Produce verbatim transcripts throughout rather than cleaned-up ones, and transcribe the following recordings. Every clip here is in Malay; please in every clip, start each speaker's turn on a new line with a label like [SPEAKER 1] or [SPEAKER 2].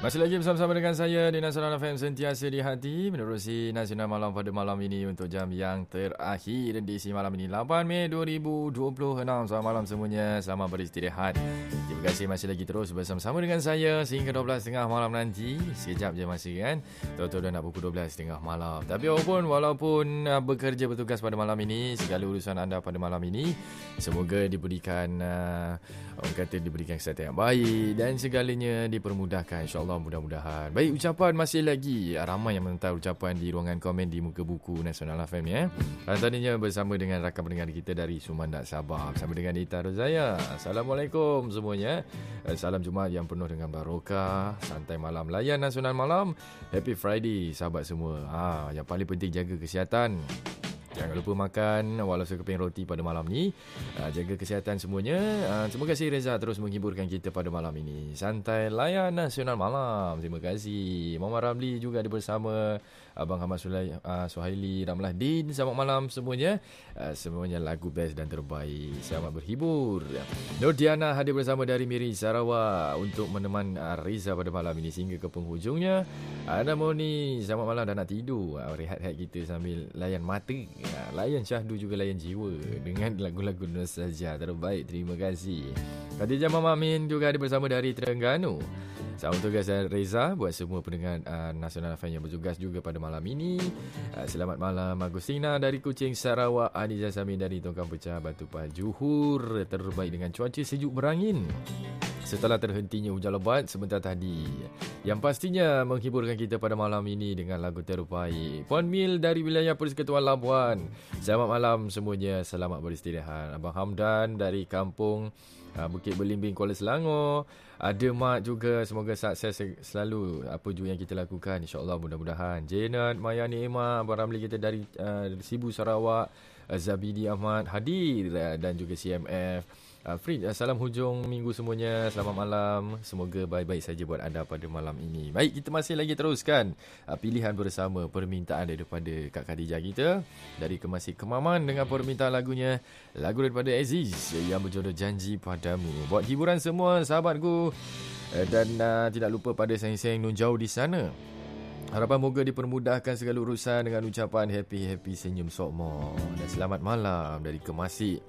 [SPEAKER 1] Masih lagi bersama-sama dengan saya di Nasional F M sentiasa di hati menerusi Nasional Malam pada malam ini untuk jam yang terakhir di si malam ini lapan Mei dua ribu dua puluh enam. Selamat malam semuanya, selamat beristirahat. Terima kasih masih lagi terus bersama-sama dengan saya sehingga dua belas tiga puluh malam nanti. Sekejap je masih kan. Tahu-tahu dah nak pukul dua belas tiga puluh malam. Tapi walaupun walaupun uh, bekerja bertugas pada malam ini, segala urusan anda pada malam ini semoga diberikan uh, orang kata diberikan kesihatan yang baik dan segalanya dipermudahkan, insya-Allah, mudah-mudahan. Baik, ucapan masih lagi ramai yang menentar ucapan di ruangan komen di muka buku Nasional F M ya. Tadinya bersama dengan rakan pendengar kita dari Sumandak Sabah, bersama dengan Ita Rozaya. Assalamualaikum semuanya. Salam Jumaat yang penuh dengan barokah, santai malam, layan Nasional Malam. Happy Friday sahabat semua. Ha, yang paling penting jaga kesihatan. Jangan lupa makan walau sekeping roti pada malam ni. Uh, jaga kesihatan semuanya. Uh, terima kasih Reza terus menghiburkan kita pada malam ini. Santai layan Nasional Malam. Terima kasih. Mama Ramli juga ada bersama. Abang Ahmad Sulai, uh, Suhaili, Ramlah Din. Selamat malam semuanya. Uh, semuanya lagu best dan terbaik. Selamat berhibur. Nur Diana hadir bersama dari Miri, Sarawak untuk meneman uh, Reza pada malam ini sehingga ke penghujungnya. Ada Moni, selamat malam, dah nak tidur. Uh, rehat-rehat kita sambil layan mata. Ya, layan syahdu juga layan jiwa dengan lagu-lagu nostalgia terbaik. Terima kasih. Khadijah Mama Amin juga ada bersama dari Terengganu. Selamat tugas Reza buat semua pendengar uh, Nasional F M yang bertugas juga pada malam ini. Uh, selamat malam Agustina dari Kuching, Sarawak. Aniza Sami dari Tongkang Pecah, Batu Pahat, Johor. Terbaik dengan cuaca sejuk berangin setelah terhentinya hujan lebat sebentar tadi, yang pastinya menghiburkan kita pada malam ini dengan lagu terbaik. Puan Mil dari wilayah Persekutuan Labuan. Selamat malam semuanya, selamat beristirahat. Abang Hamdan dari kampung uh, Bukit Belimbing, Kuala Selangor. Ada Mak juga, semoga sukses selalu apa juga yang kita lakukan, insya-Allah, mudah-mudahan. Jenat Mayani Emma, Abang Ramli kita dari uh, Sibu Sarawak. Zabidi Ahmad hadir uh, dan juga C M F. Uh, Frid, uh, salam hujung minggu semuanya. Selamat malam. Semoga baik-baik saja buat anda pada malam ini. Baik, kita masih lagi teruskan uh, pilihan bersama permintaan daripada Kak Khadijah kita dari Kemasi Kemaman dengan permintaan lagunya, lagu daripada Aziz yang berjodoh Janji Padamu. Buat hiburan semua sahabatku uh, dan uh, tidak lupa pada sayang-sayang nun jauh di sana. Harapan moga dipermudahkan segala urusan dengan ucapan happy-happy senyum sokmo dan selamat malam dari Kemasi.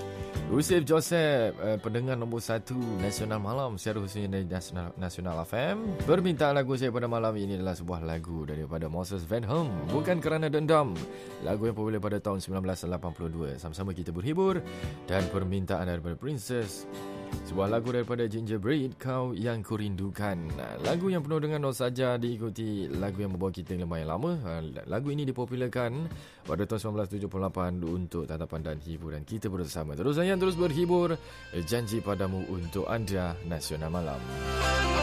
[SPEAKER 1] Yusuf Joseph, uh, pendengar nombor satu Nasional Malam secara khususnya dari Nasional, Nasional F M. Permintaan lagu saya pada malam ini adalah sebuah lagu daripada Moses Van Helm, Bukan Kerana Dendam. Lagu yang popular pada tahun sembilan belas lapan puluh dua. Sama-sama kita berhibur. Dan permintaan daripada Princess, sebuah lagu daripada Gingerbread, Kau Yang Kurindukan. Lagu yang penuh dengan nostalgia diikuti lagu yang membawa kita yang lumayan lama. Lagu ini dipopularkan pada tahun sembilan belas tujuh puluh lapan untuk tatapan dan hiburan kita bersama. Terus sayang, terus berhibur. Janji Padamu untuk anda Nasional Malam.